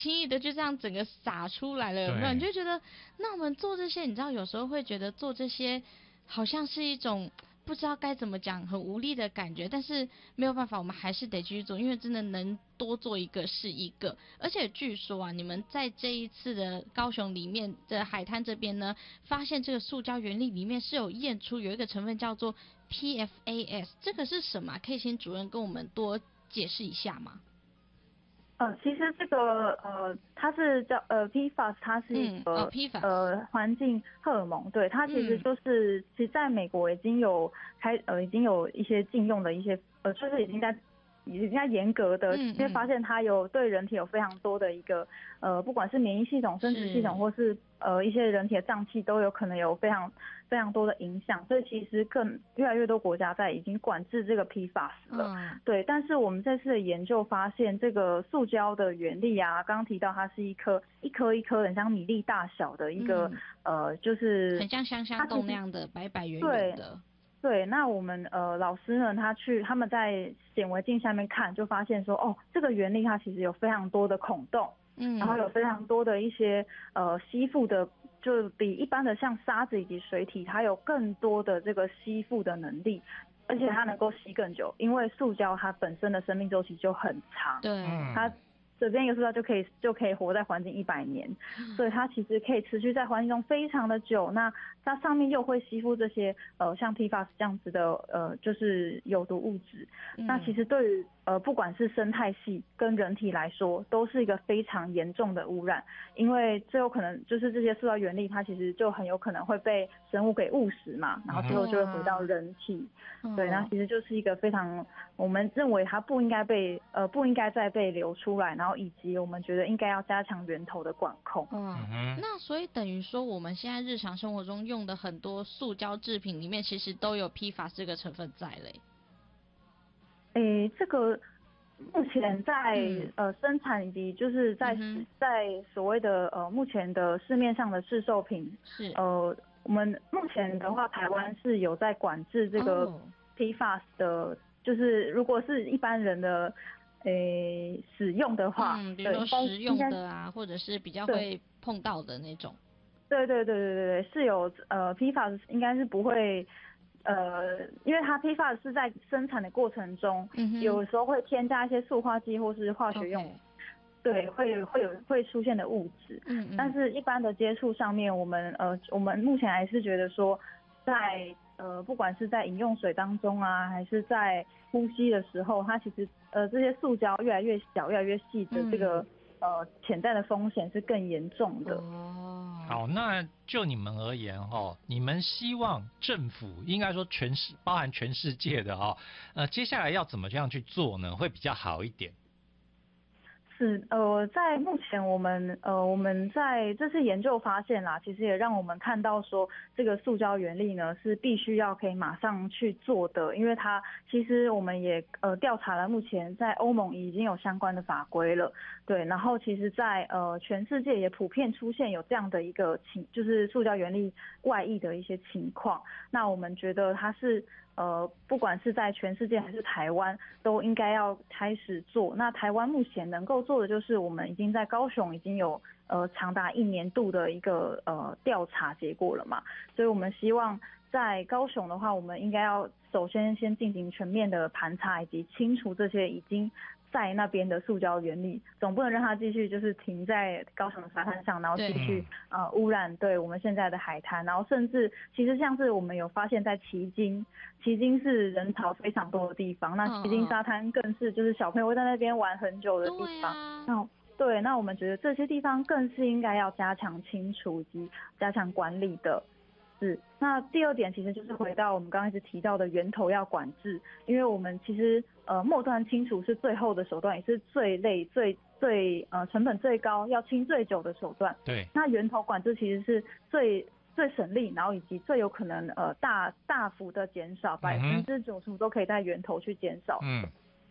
轻易的就这样整个洒出来了，有没有？你就觉得，那我们做这些，你知道，有时候会觉得做这些好像是一种不知道该怎么讲，很无力的感觉，但是没有办法，我们还是得继续做，因为真的能多做一个是一个。而且据说啊，你们在这一次的高雄里面的海滩这边呢，发现这个塑胶原粒里面是有验出有一个成分叫做 PFAS， 这个是什么？可以请主任跟我们多解释一下吗？ 其实这个它是叫PFAS，它是一个 PFAS 环境荷尔蒙，对，它其实就是其实在美国已经有已经有一些禁用的一些就是已经在严格的，因为发现它对人体有非常多的一个不管是免疫系统、生殖系统，或是一些人体的脏器都有可能有非常非常多的影响，所以其实越来越多国家在已经管制这个 PFAS 了。对，但是我们这次的研究发现，这个塑胶的原理啊，刚刚提到它是一颗一颗很像米粒大小的一个就是很像香香豆那样的白白圆圆的。 对，那我们老师呢，他们在显微镜下面看，就发现说，这个原理它其实有非常多的孔洞，然后有非常多的一些吸附的，就比一般的像沙子以及水体，它有更多的这个吸附的能力，而且它能够吸更久，因为塑胶它本身的生命周期就很长， 对， 它随便一个塑料就可以活在环境100年，所以它其实可以持续在环境中非常的久。那它上面又会吸附这些像 PFAS 这样子的就是有毒物质。那其实对于不管是生态系跟人体来说，都是一个非常严重的污染，因为最后可能就是这些塑料原粒，它其实就很有可能会被生物给误食嘛，然后最后就会回到人体。对，那其实就是一个非常，我们认为它不应该再被流出来，然后以及我们觉得应该要加强源头的管控。 那所以等于说我们现在日常生活中用的很多塑胶制品里面，其实都有 PFAS 这个成分在嘞。 这个目前在生产以及就是在所谓的目前的市面上的市售品是我们目前的话，台湾是有在管制这个 PFAS 的，就是如果是一般人的使用的话， 比如说食用的啊，或者是比较会碰到的那种。 对，是有PFAS 应该是不会。因为它 PFAS 是在生产的过程中，有时候会添加一些塑化剂或是化学用品，对，会出现的物质。但是一般的接触上面，我们目前还是觉得说，在不管是在饮用水当中啊，还是在呼吸的时候，它其实这些塑胶越来越小、越来越细的这个潜在的风险是更严重的。 好，那就你们而言你们希望政府应该说包含全世界的接下来要怎么样去做呢？会比较好一点？ 是在目前我们在这次研究发现啦，其实也让我们看到说这个塑胶原理呢是必须要可以马上去做的，因为它其实我们也调查了，目前在欧盟已经有相关的法规了，对，然后其实在全世界也普遍出现有这样的一个就是塑胶原理外溢的一些情况，那我们觉得它是不管是在全世界还是台湾，都应该要开始做。那台湾目前能够做的就是，我们已经在高雄已经有长达1年度的一个调查结果了嘛，所以我们希望在高雄的话，我们应该要首先进行全面的盘查以及清除这些已经在那边的塑胶原理，总不能让它继续就是停在高雄的沙滩上，然后继续污染对我们现在的海滩，然后甚至其实像是我们有发现在旗津是人潮非常多的地方，那旗津沙滩更是就是小朋友会在那边玩很久的地方。那我们觉得这些地方更是应该要加强清除及加强管理的。那第二点其实就是回到我们刚开始提到的源头要管制，因为我们其实末端清除是最后的手段，也是最累最成本最高要清最久的手段。 对， 那源头管制其实是最省力，然后以及最有可能大幅的减少，95%都可以在源头去减少。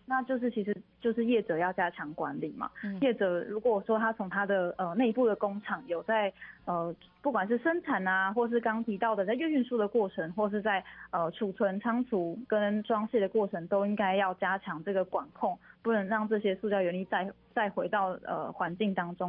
那就是其实就是业者要加强管理嘛。业者如果说他从他的内部的工厂有在不管是生产啊，或是刚提到的在运输的过程，或是在储存、仓储跟装卸的过程，都应该要加强这个管控，不能让这些塑胶原粒再回到环境当中。